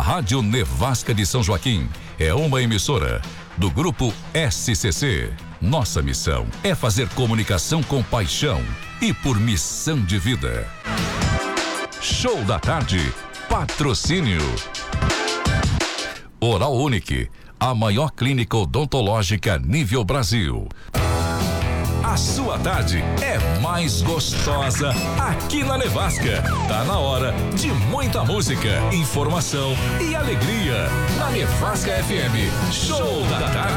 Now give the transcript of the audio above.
Rádio Nevasca de São Joaquim é uma emissora do Grupo SCC. Nossa missão é fazer comunicação com paixão e por missão de vida. Show da tarde. Patrocínio Oral Unique, a maior clínica odontológica nível Brasil. A sua tarde é mais gostosa aqui na Nevasca. Tá na hora de muita música, informação e alegria. Na Nevasca FM, Show da Tarde.